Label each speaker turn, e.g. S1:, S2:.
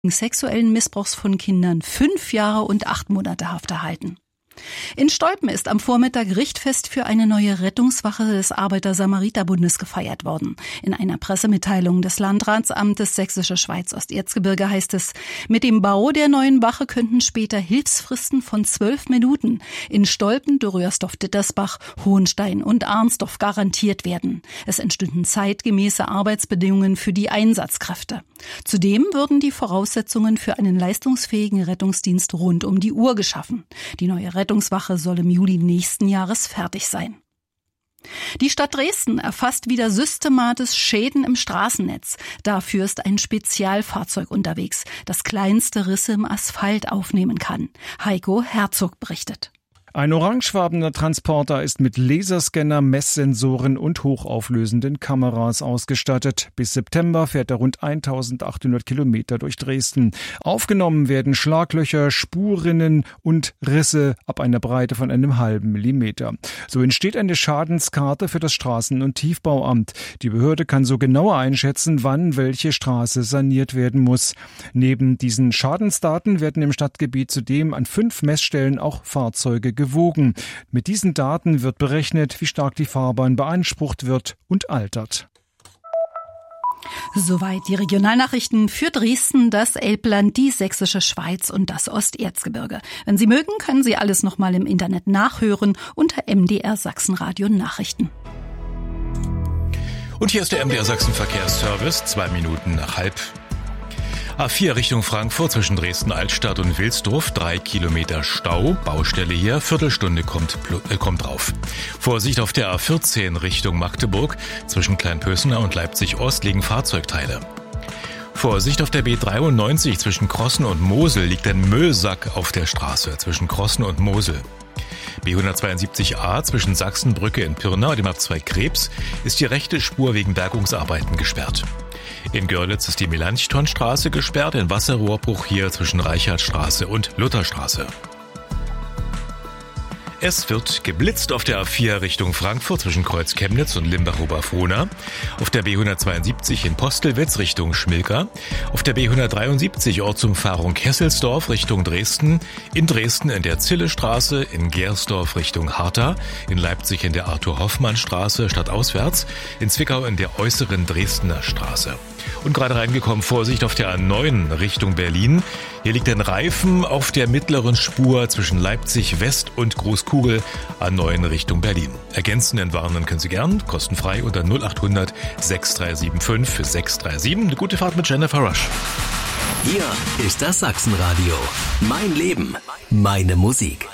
S1: sexuellen Missbrauchs von Kindern 5 Jahre und 8 Monate Haft erhalten. In Stolpen ist am Vormittag Richtfest für eine neue Rettungswache des Arbeiter-Samariter-Bundes gefeiert worden. In einer Pressemitteilung des Landratsamtes Sächsische Schweiz-Osterzgebirge heißt es, mit dem Bau der neuen Wache könnten später Hilfsfristen von 12 Minuten in Stolpen, Dürrörsdorf, Dittersbach, Hohenstein und Arnsdorf garantiert werden. Es entstünden zeitgemäße Arbeitsbedingungen für die Einsatzkräfte. Zudem würden die Voraussetzungen für einen leistungsfähigen Rettungsdienst rund um die Uhr geschaffen. Die neue Rettungswache soll im Juli nächsten Jahres fertig sein. Die Stadt Dresden erfasst wieder systematisch Schäden im Straßennetz. Dafür ist ein Spezialfahrzeug unterwegs, das kleinste Risse im Asphalt aufnehmen kann. Heiko Herzog berichtet.
S2: Ein orangefarbener Transporter ist mit Laserscanner, Messsensoren und hochauflösenden Kameras ausgestattet. Bis September fährt er rund 1800 Kilometer durch Dresden. Aufgenommen werden Schlaglöcher, Spurrinnen und Risse ab einer Breite von einem halben Millimeter. So entsteht eine Schadenskarte für das Straßen- und Tiefbauamt. Die Behörde kann so genauer einschätzen, wann welche Straße saniert werden muss. Neben diesen Schadensdaten werden im Stadtgebiet zudem an 5 Messstellen auch Fahrzeuge gewogen. Mit diesen Daten wird berechnet, wie stark die Fahrbahn beansprucht wird und altert.
S1: Soweit die Regionalnachrichten für Dresden, das Elbland, die Sächsische Schweiz und das Osterzgebirge. Wenn Sie mögen, können Sie alles nochmal im Internet nachhören unter MDR Sachsen-Radio Nachrichten.
S3: Und hier ist der MDR Sachsen Verkehrsservice, 2 Minuten nach halb. A4 Richtung Frankfurt zwischen Dresden-Altstadt und Wilsdorf, 3 Kilometer Stau, Baustelle hier, Viertelstunde kommt drauf. Vorsicht auf der A14 Richtung Magdeburg, zwischen Kleinpösener und Leipzig-Ost liegen Fahrzeugteile. Vorsicht auf der B93 zwischen Krossen und Mosel liegt ein Müllsack auf der Straße zwischen Krossen und Mosel. B172a zwischen Sachsenbrücke in Pirna und dem A2 Krebs ist die rechte Spur wegen Bergungsarbeiten gesperrt. In Görlitz ist die Melanchthonstraße gesperrt, ein Wasserrohrbruch hier zwischen Reichardstraße und Lutherstraße. Es wird geblitzt auf der A4 Richtung Frankfurt zwischen Kreuz Chemnitz und Limbach-Oberfrohna, auf der B172 in Postelwitz Richtung Schmilka, auf der B173 Ortsumfahrung Kesselsdorf Richtung Dresden, in Dresden in der Zillestraße, in Gersdorf Richtung Harta, in Leipzig in der Arthur-Hoffmann-Straße stadtauswärts, in Zwickau in der äußeren Dresdner Straße. Und gerade reingekommen, Vorsicht auf der A9 Richtung Berlin. Hier liegt ein Reifen auf der mittleren Spur zwischen Leipzig West und Großkugel, A9 Richtung Berlin. Ergänzen, entwarnen können Sie gern, kostenfrei unter 0800 6375 637. Eine gute Fahrt mit Jennifer Rush.
S4: Hier ist das Sachsenradio. Mein Leben, meine Musik.